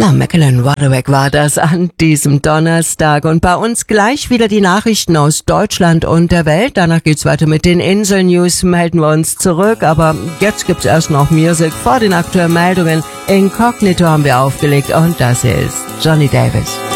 Macmillan Waterweg war das an diesem Donnerstag. Und bei uns gleich wieder die Nachrichten aus Deutschland und der Welt. Danach geht's weiter mit den Insel-News, melden wir uns zurück. Aber jetzt gibt's erst noch Musik vor den aktuellen Meldungen. Incognito haben wir aufgelegt und das ist Johnny Davis.